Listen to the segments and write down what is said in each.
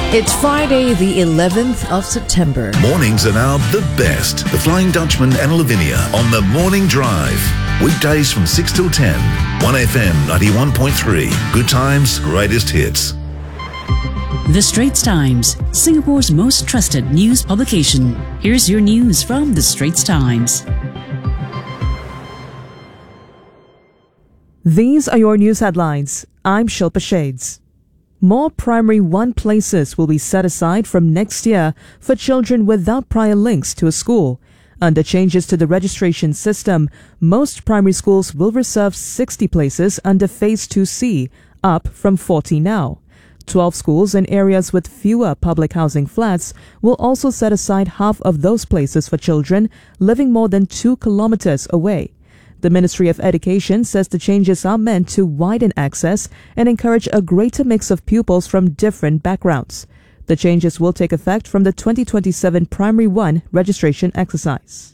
It's Friday, the 11th of September. Mornings are now the best. The Flying Dutchman and Lavinia on the Morning Drive. Weekdays from 6 till 10. 1FM 91.3. Good times, greatest hits. The Straits Times, Singapore's most trusted news publication. Here's your news from The Straits Times. These are your news headlines. I'm Shilpa Shades. More Primary 1 places will be set aside from next year for children without prior links to a school. Under changes to the registration system, most primary schools will reserve 60 places under Phase 2C, up from 40 now. 12 schools in areas with fewer public housing flats will also set aside half of those places for children living more than 2 kilometers away. The Ministry of Education says the changes are meant to widen access and encourage a greater mix of pupils from different backgrounds. The changes will take effect from the 2027 Primary 1 registration exercise.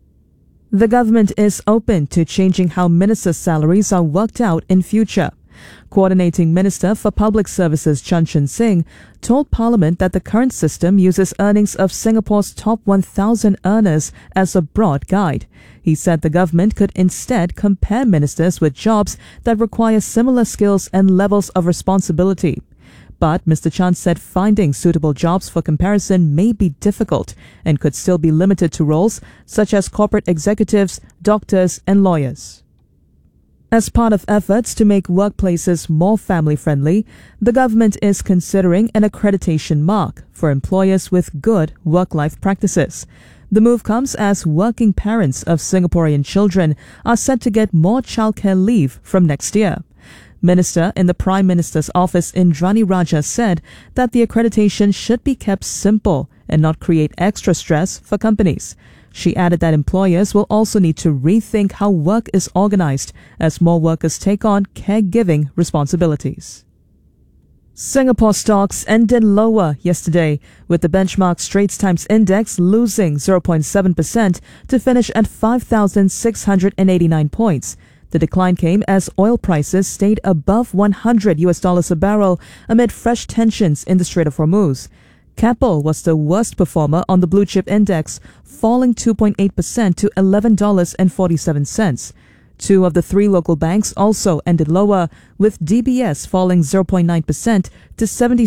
The government is open to changing how ministers' salaries are worked out in future. Coordinating Minister for Public Services Chan Chun Sing told Parliament that the current system uses earnings of Singapore's top 1,000 earners as a broad guide. He said the government could instead compare ministers with jobs that require similar skills and levels of responsibility. But Mr. Chan said finding suitable jobs for comparison may be difficult and could still be limited to roles such as corporate executives, doctors, and lawyers. As part of efforts to make workplaces more family-friendly, the government is considering an accreditation mark for employers with good work-life practices. The move comes as working parents of Singaporean children are set to get more childcare leave from next year. Minister in the Prime Minister's office Indrani Raja said that the accreditation should be kept simple and not create extra stress for companies. She added that employers will also need to rethink how work is organized as more workers take on caregiving responsibilities. Singapore stocks ended lower yesterday, with the benchmark Straits Times Index losing 0.7% to finish at 5,689 points. The decline came as oil prices stayed above $100 a barrel amid fresh tensions in the Strait of Hormuz. Keppel was the worst performer on the blue chip index, falling 2.8% to $11.47. Two of the three local banks also ended lower, with DBS falling 0.9% to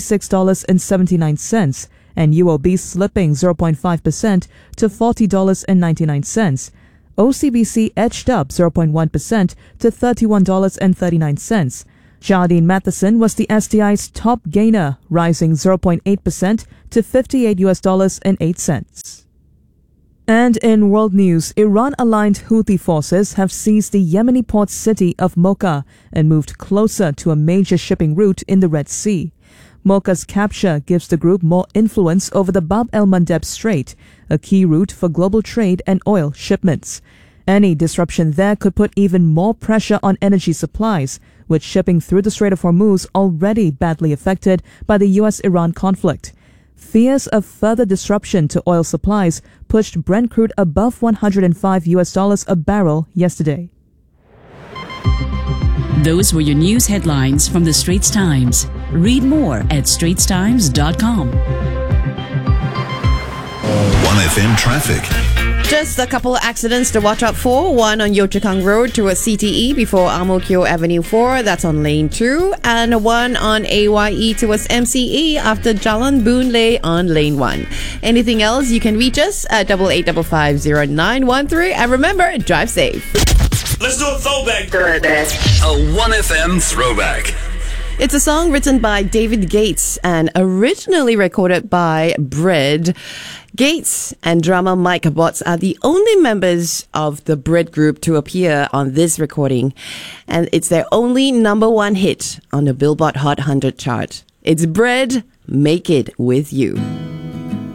$76.79 and UOB slipping 0.5% to $40.99. OCBC edged up 0.1% to $31.39. Jardine Matheson was the STI's top gainer, rising 0.8% to $58.08. And in world news, Iran-aligned Houthi forces have seized the Yemeni port city of Mocha and moved closer to a major shipping route in the Red Sea. Mocha's capture gives the group more influence over the Bab el-Mandeb Strait, a key route for global trade and oil shipments. Any disruption there could put even more pressure on energy supplies, with shipping through the Strait of Hormuz already badly affected by the US-Iran conflict. Fears of further disruption to oil supplies pushed Brent crude above $105 a barrel yesterday. Those were your news headlines from The Straits Times. Read more at straitstimes.com. 1FM traffic. Just a couple of accidents to watch out for. One on Yio Chu Kang Road towards CTE before Ang Mo Kio Avenue 4. That's on lane 2. And one on AYE towards MCE after Jalan Boon Lay on lane 1. Anything else, you can reach us at 88550913. And remember, drive safe. Let's do a throwback. A 1FM throwback. It's a song written by David Gates and originally recorded by Bread. Gates and drummer Mike Botts are the only members of the Bread group to appear on this recording, and it's their only number 1 hit on the Billboard Hot 100 chart. It's Bread, Make It With You.